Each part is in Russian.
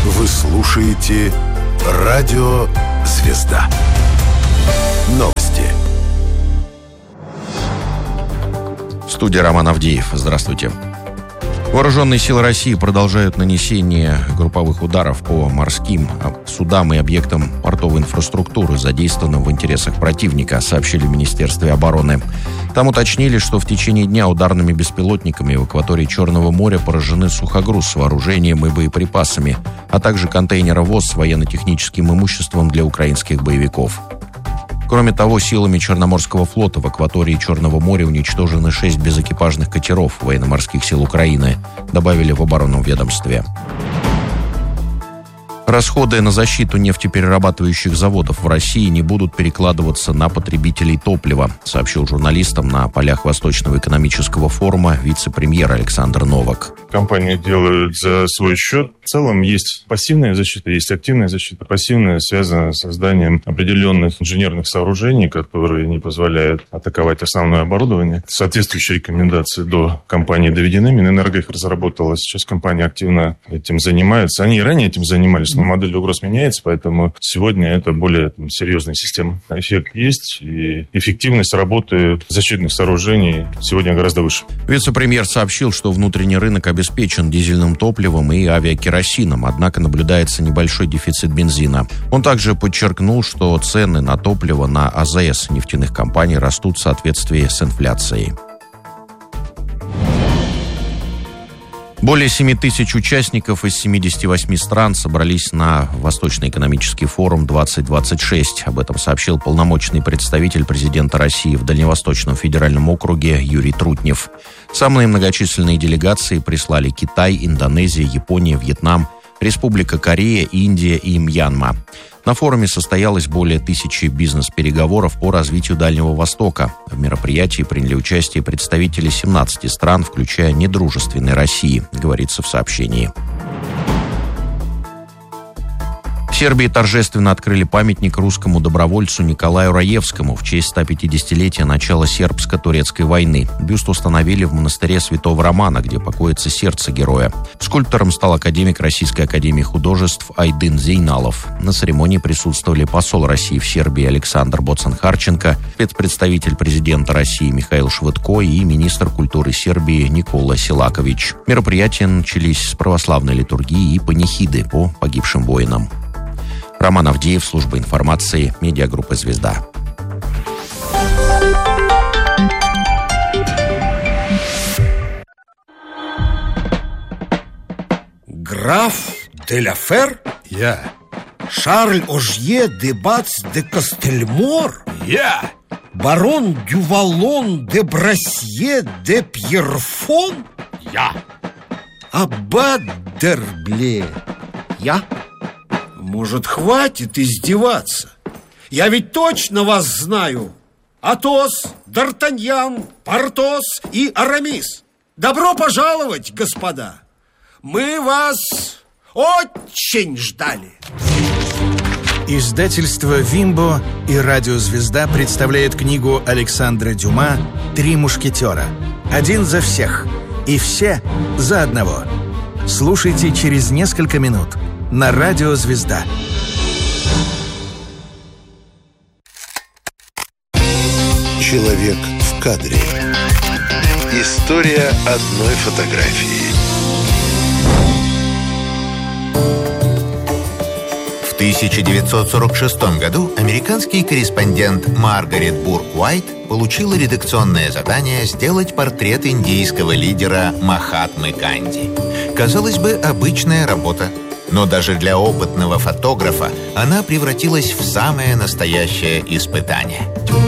Вы слушаете «Радио Звезда». Новости. В студии Роман Авдеев. Здравствуйте. Вооруженные силы России продолжают нанесение групповых ударов по морским судам и объектам портовой инфраструктуры, задействованным в интересах противника, сообщили в Министерстве обороны. Там уточнили, что в течение дня ударными беспилотниками в акватории Черного моря поражены сухогруз с вооружением и боеприпасами, а также контейнеровоз с военно-техническим имуществом для украинских боевиков. Кроме того, силами Черноморского флота в акватории Черного моря уничтожены 6 безэкипажных катеров военно-морских сил Украины, добавили в оборонном ведомстве. Расходы на защиту нефтеперерабатывающих заводов в России не будут перекладываться на потребителей топлива, сообщил журналистам на полях Восточного экономического форума вице-премьер Александр Новак. Компании делают за свой счет. В целом есть пассивная защита, есть активная защита. Пассивная связана с созданием определенных инженерных сооружений, которые не позволяют атаковать основное оборудование. Соответствующие рекомендации до компании доведены. Минэнерго их разработала. Сейчас компания активно этим занимается. Они и ранее этим занимались, но модель угроз меняется, поэтому сегодня это более серьезная система. Эффект есть, и эффективность работы защитных сооружений сегодня гораздо выше. Вице-премьер сообщил, что внутренний рынок обеспечен дизельным топливом и авиакеросином, однако наблюдается небольшой дефицит бензина. Он также подчеркнул, что цены на топливо на АЗС нефтяных компаний растут в соответствии с инфляцией. Более 7 тысяч участников из 78 стран собрались на Восточный экономический форум 2026. Об этом сообщил полномочный представитель президента России в Дальневосточном федеральном округе Юрий Трутнев. Самые многочисленные делегации прислали Китай, Индонезия, Япония, Вьетнам, Республика Корея, Индия и Мьянма. На форуме состоялось более 1000 бизнес-переговоров по развитию Дальнего Востока. В мероприятии приняли участие представители 17 стран, включая недружественной России, говорится в сообщении. В Сербии торжественно открыли памятник русскому добровольцу Николаю Раевскому в честь 150-летия начала сербско-турецкой войны. Бюст установили в монастыре Святого Романа, где покоится сердце героя. Скульптором стал академик Российской академии художеств Айдын Зейналов. На церемонии присутствовали посол России в Сербии Александр Боцан-Харченко, спецпредставитель президента России Михаил Швыдко и министр культуры Сербии Никола Силакович. Мероприятия начались с православной литургии и панихиды по погибшим воинам. Роман Авдеев, служба информации, медиагруппа «Звезда». Граф де ла Фер? Я. Шарль Ожье де Бац де Кастельмор? Я. Барон Дювалон де Брассье де Пьерфон? Я. Аббат Дербле? Я? Может, хватит издеваться? Я ведь точно вас знаю. Атос, Д'Артаньян, Портос и Арамис. Добро пожаловать, господа. Мы вас очень ждали. Издательство «Вимбо» и «Радио Звезда» представляет книгу Александра Дюма «Три мушкетера». Один за всех и все за одного. Слушайте через несколько минут на «Радио Звезда». Человек в кадре. История одной фотографии. В 1946 году американский корреспондент Маргарет Бурк-Уайт получила редакционное задание сделать портрет индийского лидера Махатмы Ганди. Казалось бы, обычная работа. Но даже для опытного фотографа она превратилась в самое настоящее испытание.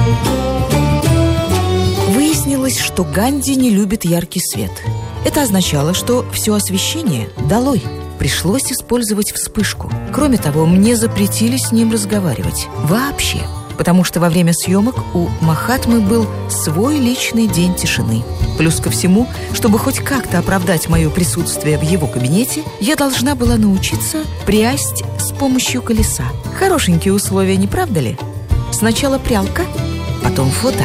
Выяснилось, что Ганди не любит яркий свет. Это означало, что все освещение долой. Пришлось использовать вспышку. Кроме того, мне запретили с ним разговаривать. Вообще. Потому что во время съемок у Махатмы был свой личный день тишины. Плюс ко всему, чтобы хоть как-то оправдать мое присутствие в его кабинете, я должна была научиться прясть с помощью колеса. Хорошенькие условия, не правда ли? Сначала прялка, потом фото.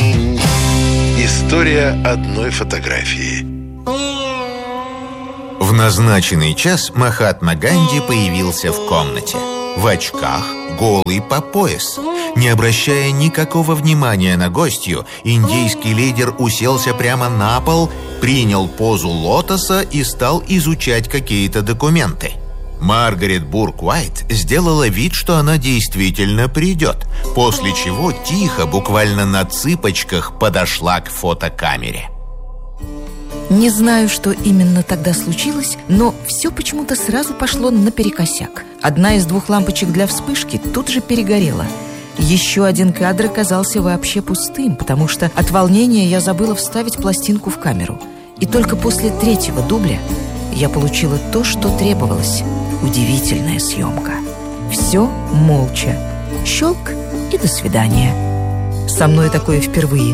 История одной фотографии. В назначенный час Махатма Ганди появился в комнате. В очках, голый по пояс. Не обращая никакого внимания на гостью, индийский лидер уселся прямо на пол, принял позу лотоса и стал изучать какие-то документы. Маргарет Бурк-Уайт сделала вид, что она действительно придет, после чего тихо, буквально на цыпочках, подошла к фотокамере. Не знаю, что именно тогда случилось, но все почему-то сразу пошло наперекосяк. Одна из 2 лампочек для вспышки тут же перегорела. Еще один кадр оказался вообще пустым, потому что от волнения я забыла вставить пластинку в камеру. И только после 3-го дубля я получила то, что требовалось. Удивительная съемка. Все молча. Щелк и до свидания. Со мной такое впервые.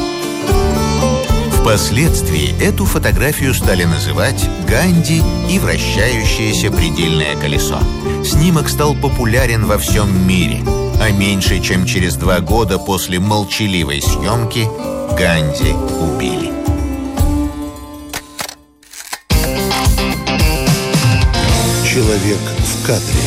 Впоследствии эту фотографию стали называть «Ганди и вращающееся предельное колесо». Снимок стал популярен во всем мире, а меньше чем через 2 года после молчаливой съемки Ганди убили. Человек в кадре.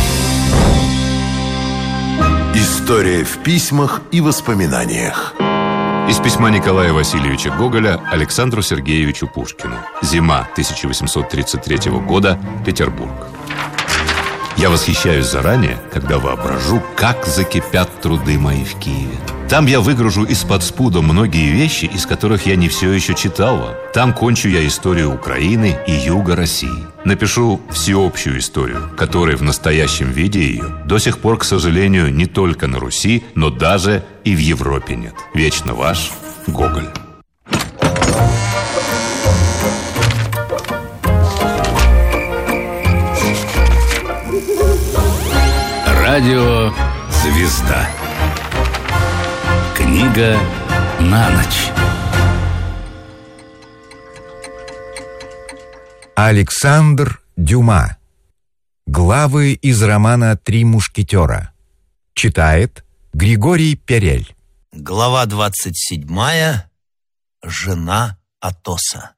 История в письмах и воспоминаниях. Из письма Николая Васильевича Гоголя Александру Сергеевичу Пушкину. Зима 1833 года, Петербург. Я восхищаюсь заранее, когда воображу, как закипят труды мои в Киеве. Там я выгружу из-под спуда многие вещи, из которых я не все еще читал вам. Там кончу я историю Украины и юга России. Напишу всеобщую историю, которой в настоящем виде ее до сих пор, к сожалению, не только на Руси, но даже и в Европе нет. Вечно ваш Гоголь. Радио «Звезда». Книга на ночь. Александр Дюма. Главы из романа «Три мушкетера». Читает Григорий Перель. Глава 27. Жена Атоса.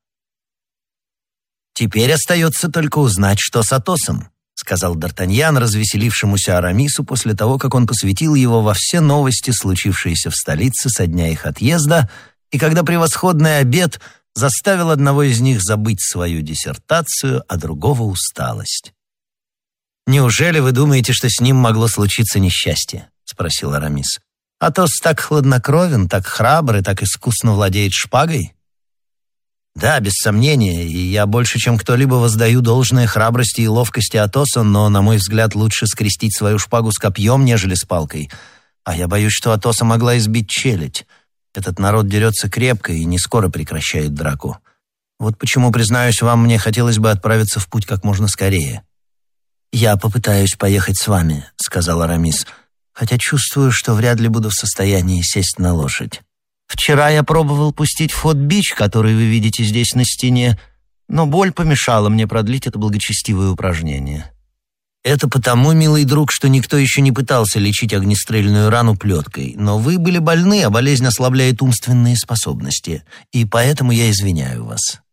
«Теперь остается только узнать, что с Атосом», — сказал Д'Артаньян развеселившемуся Арамису после того, как он посвятил его во все новости, случившиеся в столице со дня их отъезда, и когда превосходный обед заставил одного из них забыть свою диссертацию, а другого — усталость. «Неужели вы думаете, что с ним могло случиться несчастье?» — спросил Арамис. «Атос так хладнокровен, так храбр и так искусно владеет шпагой?» «Да, без сомнения, и я больше, чем кто-либо воздаю должное храбрости и ловкости Атоса, но, на мой взгляд, лучше скрестить свою шпагу с копьем, нежели с палкой. А я боюсь, что Атоса могла избить челядь. Этот народ дерется крепко и не скоро прекращает драку. Вот почему, признаюсь вам, мне хотелось бы отправиться в путь как можно скорее». «Я попытаюсь поехать с вами», — сказал Арамис, «хотя чувствую, что вряд ли буду в состоянии сесть на лошадь. Вчера я пробовал пустить в ход бич, который вы видите здесь на стене, но боль помешала мне продлить это благочестивое упражнение. Это потому, милый друг, что никто еще не пытался лечить огнестрельную рану плеткой, но вы были больны, а болезнь ослабляет умственные способности, и поэтому я извиняю вас.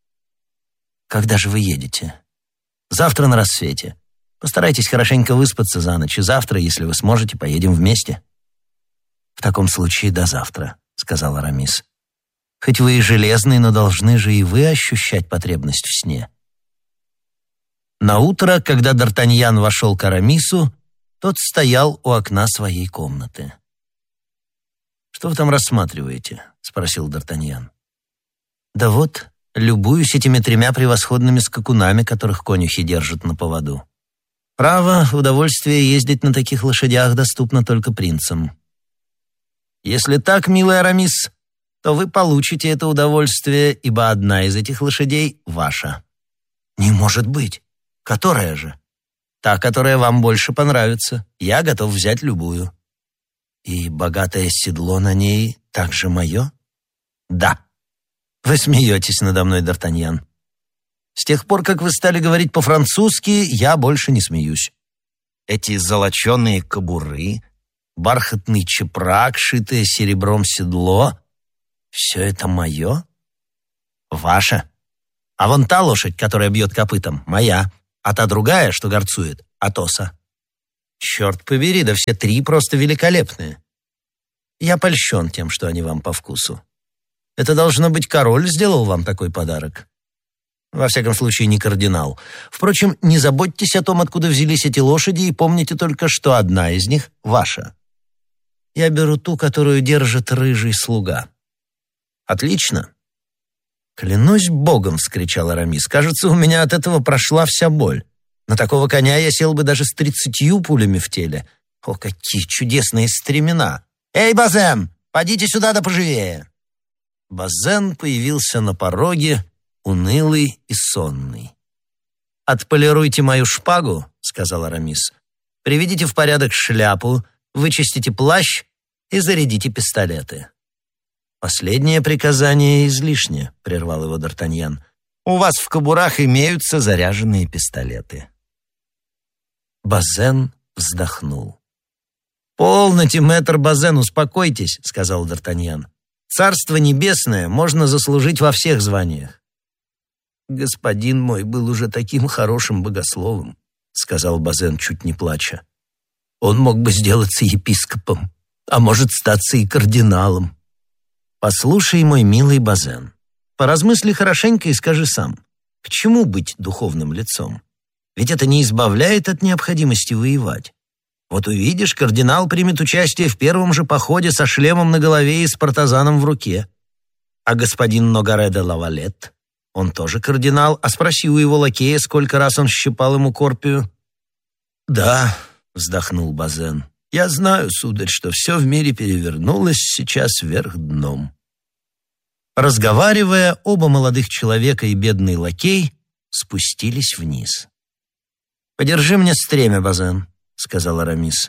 Когда же вы едете? Завтра на рассвете. Постарайтесь хорошенько выспаться за ночь, и завтра, если вы сможете, поедем вместе». «В таком случае до завтра», — сказал Арамис. «Хоть вы и железный, но должны же и вы ощущать потребность в сне». Наутро, когда Д'Артаньян вошел к Арамису, тот стоял у окна своей комнаты. «Что вы там рассматриваете?» — спросил Д'Артаньян. «Да вот, любуюсь этими 3 превосходными скакунами, которых конюхи держат на поводу. Право, удовольствие ездить на таких лошадях доступно только принцам. Если так, милый Арамис, то вы получите это удовольствие, ибо одна из этих лошадей ваша». «Не может быть! Которая же?» «Та, которая вам больше понравится. Я готов взять любую». «И богатое седло на ней также мое?» «Да». «Вы смеетесь надо мной, Д'Артаньян. С тех пор, как вы стали говорить по-французски, я больше не смеюсь. Эти золоченые кобуры, бархатный чепрак, шитое серебром седло — все это мое? Ваше? А вон та лошадь, которая бьет копытом, моя, а та другая, что горцует, Атоса. Черт побери, да все три просто великолепные. Я польщен тем, что они вам по вкусу. Это, должно быть, король сделал вам такой подарок. Во всяком случае, не кардинал. Впрочем, не заботьтесь о том, откуда взялись эти лошади, и помните только, что одна из них ваша. Я беру ту, которую держит рыжий слуга. Отлично. Клянусь богом, вскричал Арамис. Кажется, у меня от этого прошла вся боль. На такого коня я сел бы даже с 30 пулями в теле. О, какие чудесные стремена! Эй, Базен, подите сюда да поживее. Базен появился на пороге, унылый и сонный. «Отполируйте мою шпагу», — сказал Арамис. «Приведите в порядок шляпу, вычистите плащ и зарядите пистолеты». «Последнее приказание излишне», — прервал его Д'Артаньян. «У вас в кобурах имеются заряженные пистолеты». Базен вздохнул. «Полноте, мэтр Базен, успокойтесь», — сказал Д'Артаньян. «Царство небесное можно заслужить во всех званиях». «Господин мой был уже таким хорошим богословом», — сказал Базен, чуть не плача. «Он мог бы сделаться епископом, а может, статься и кардиналом». «Послушай, мой милый Базен, поразмысли хорошенько и скажи сам, к чему быть духовным лицом? Ведь это не избавляет от необходимости воевать. Вот увидишь, кардинал примет участие в первом же походе со шлемом на голове и с партазаном в руке. А господин Ногаре де Лавалет, он тоже кардинал, а спроси у его лакея, сколько раз он щипал ему корпию». «Да», — вздохнул Базен, — «я знаю, сударь, что все в мире перевернулось сейчас вверх дном». Разговаривая, оба молодых человека и бедный лакей спустились вниз. «Подержи мне стремя, Базен», — сказал Арамис.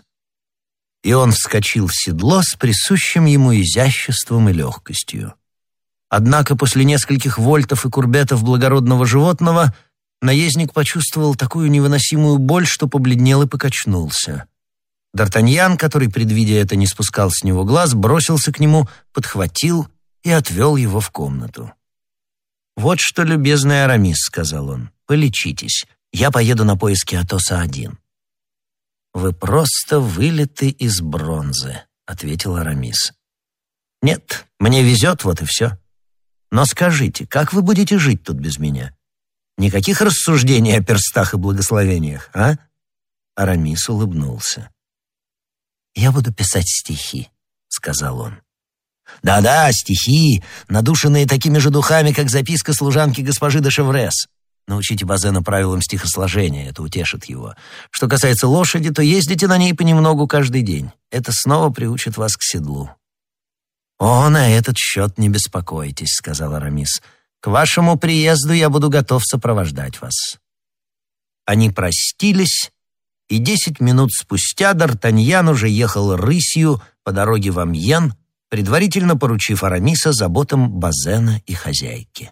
И он вскочил в седло с присущим ему изяществом и легкостью. Однако после нескольких вольтов и курбетов благородного животного наездник почувствовал такую невыносимую боль, что побледнел и покачнулся. Д'Артаньян, который, предвидя это, не спускал с него глаз, бросился к нему, подхватил и отвел его в комнату. «Вот что, любезный Арамис», — сказал он, — «полечитесь. Я поеду на поиски Атоса один». «Вы просто вылиты из бронзы», — ответил Арамис. «Нет, мне везет, вот и все. Но скажите, как вы будете жить тут без меня? Никаких рассуждений о перстах и благословениях, а?» Арамис улыбнулся. «Я буду писать стихи», — сказал он. «Да-да, стихи, надушенные такими же духами, как записка служанки госпожи де Шеврес. Научите Базена правилам стихосложения, это утешит его. Что касается лошади, то ездите на ней понемногу каждый день. Это снова приучит вас к седлу». «О, на этот счет не беспокойтесь», — сказал Арамис. «К вашему приезду я буду готов сопровождать вас». Они простились, и 10 минут спустя Д'Артаньян уже ехал рысью по дороге в Амьен, предварительно поручив Арамиса заботам Базена и хозяйки.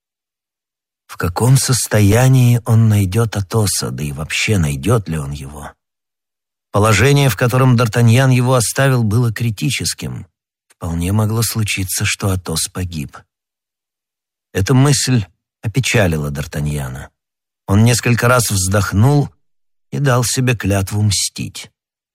В каком состоянии он найдет Атоса, да и вообще найдет ли он его? Положение, в котором Д'Артаньян его оставил, было критическим. Вполне могло случиться, что Атос погиб. Эта мысль опечалила Д'Артаньяна. Он несколько раз вздохнул и дал себе клятву мстить.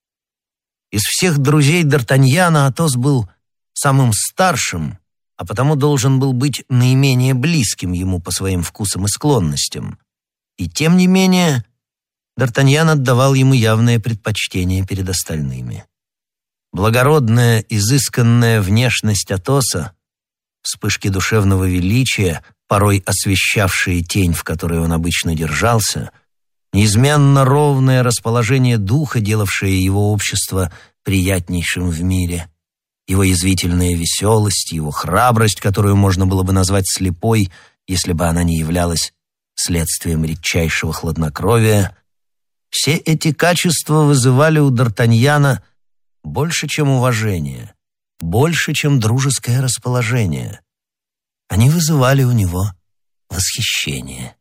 Из всех друзей Д'Артаньяна Атос был самым старшим, а потому должен был быть наименее близким ему по своим вкусам и склонностям. И тем не менее, Д'Артаньян отдавал ему явное предпочтение перед остальными. Благородная, изысканная внешность Атоса, вспышки душевного величия, порой освещавшие тень, в которой он обычно держался, неизменно ровное расположение духа, делавшее его общество приятнейшим в мире, его язвительная веселость, его храбрость, которую можно было бы назвать слепой, если бы она не являлась следствием редчайшего хладнокровия, все эти качества вызывали у Д'Артаньяна больше, чем уважение, больше, чем дружеское расположение. Они вызывали у него восхищение.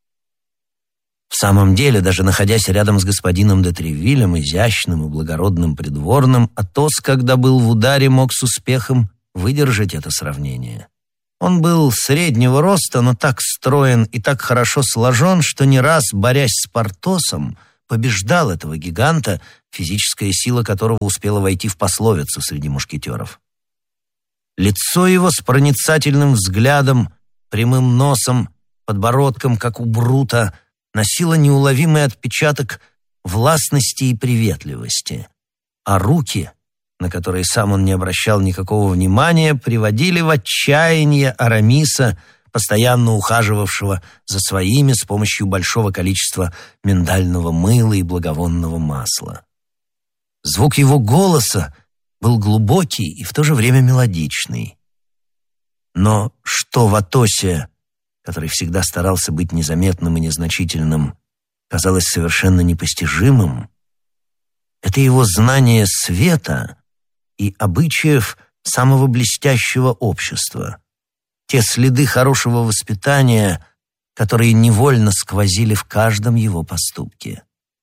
В самом деле, даже находясь рядом с господином де Тревилем, изящным и благородным придворным, Атос, когда был в ударе, мог с успехом выдержать это сравнение. Он был среднего роста, но так строен и так хорошо сложен, что не раз, борясь с Портосом, побеждал этого гиганта, физическая сила которого успела войти в пословицу среди мушкетеров. Лицо его с проницательным взглядом, прямым носом, подбородком, как у Брута, носило неуловимый отпечаток властности и приветливости, а руки, на которые сам он не обращал никакого внимания, приводили в отчаяние Арамиса, постоянно ухаживавшего за своими с помощью большого количества миндального мыла и благовонного масла. Звук его голоса был глубокий и в то же время мелодичный. Но что в Атосе, который всегда старался быть незаметным и незначительным, казалось совершенно непостижимым, это его знание света и обычаев самого блестящего общества, те следы хорошего воспитания, которые невольно сквозили в каждом его поступке.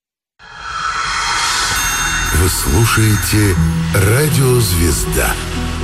Вы слушаете «Радио Звезда».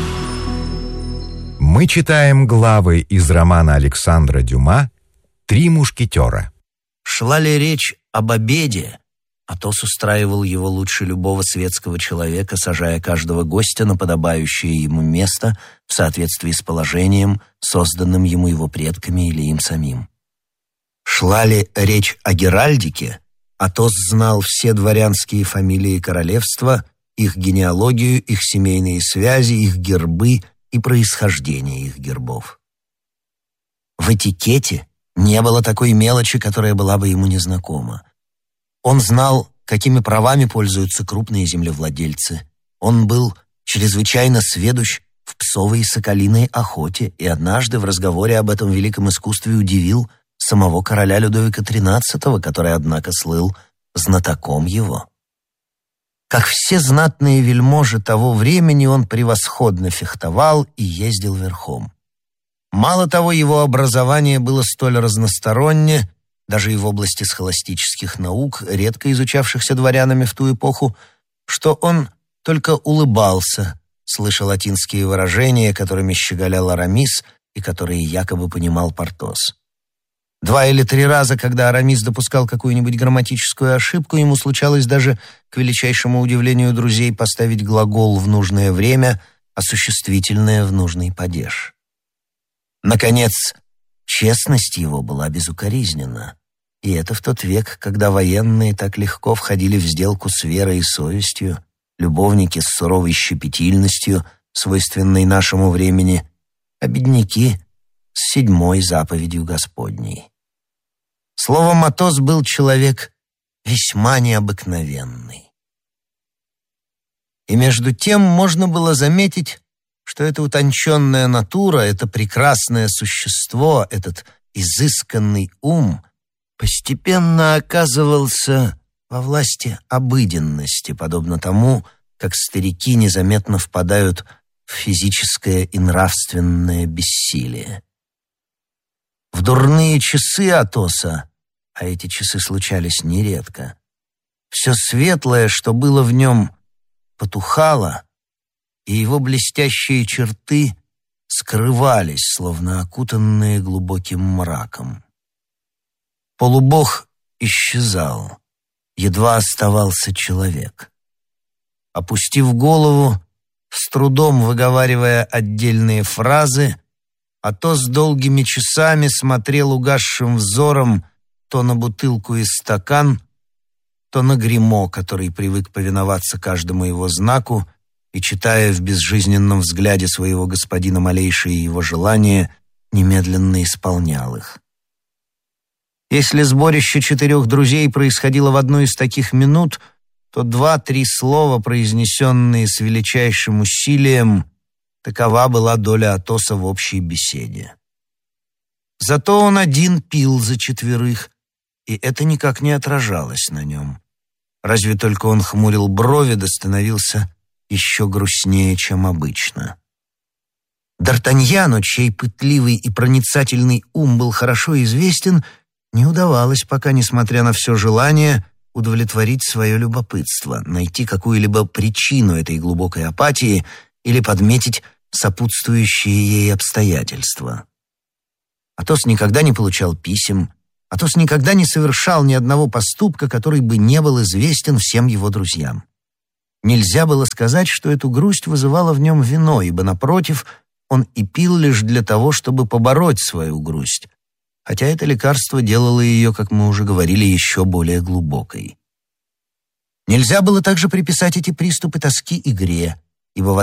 Мы читаем главы из романа Александра Дюма «Три мушкетера». Шла ли речь об обеде, Атос устраивал его лучше любого светского человека, сажая каждого гостя на подобающее ему место в соответствии с положением, созданным ему его предками или им самим. Шла ли речь о геральдике, Атос знал все дворянские фамилии королевства, их генеалогию, их семейные связи, их гербы и происхождение их гербов. В этикете не было такой мелочи, которая была бы ему незнакома. Он знал, какими правами пользуются крупные землевладельцы. Он был чрезвычайно сведущ в псовой и соколиной охоте и однажды в разговоре об этом великом искусстве удивил самого короля Людовика XIII, который, однако, слыл знатоком его. Как все знатные вельможи того времени, он превосходно фехтовал и ездил верхом. Мало того, его образование было столь разносторонне, даже и в области схоластических наук, редко изучавшихся дворянами в ту эпоху, что он только улыбался, слыша латинские выражения, которыми щеголял Арамис и которые якобы понимал Портос. 2 или 3 раза, когда Арамис допускал какую-нибудь грамматическую ошибку, ему случалось даже, к величайшему удивлению друзей, поставить глагол в нужное время, а существительное в нужный падеж. Наконец, честность его была безукоризненна. И это в тот век, когда военные так легко входили в сделку с верой и совестью, любовники с суровой щепетильностью, свойственной нашему времени, а бедняки с 7-й заповедью Господней. Словом, Атос был человек весьма необыкновенный. И между тем можно было заметить, что эта утонченная натура, это прекрасное существо, этот изысканный ум постепенно оказывался во власти обыденности, подобно тому, как старики незаметно впадают в физическое и нравственное бессилие. В дурные часы Атоса, а эти часы случались нередко, все светлое, что было в нем, потухало, и его блестящие черты скрывались, словно окутанные глубоким мраком. Полубог исчезал, едва оставался человек. Опустив голову, с трудом выговаривая отдельные фразы, Атос долгими часами смотрел угасшим взором то на бутылку и стакан, то на гримо, который привык повиноваться каждому его знаку, и, читая в безжизненном взгляде своего господина малейшие его желания, немедленно исполнял их. Если сборище 4 друзей происходило в одну из таких минут, то 2-3 слова, произнесенные с величайшим усилием, такова была доля Атоса в общей беседе. Зато он один пил за 4, и это никак не отражалось на нем. Разве только он хмурил брови, да становился еще грустнее, чем обычно. Д'Артаньяну, чей пытливый и проницательный ум был хорошо известен, не удавалось пока, несмотря на все желание, удовлетворить свое любопытство, найти какую-либо причину этой глубокой апатии или подметить сопутствующие ей обстоятельства. Атос никогда не получал писем, Атос никогда не совершал ни одного поступка, который бы не был известен всем его друзьям. Нельзя было сказать, что эту грусть вызывало в нем вино, ибо, напротив, он и пил лишь для того, чтобы побороть свою грусть, хотя это лекарство делало ее, как мы уже говорили, еще более глубокой. Нельзя было также приписать эти приступы тоски игре, ибо в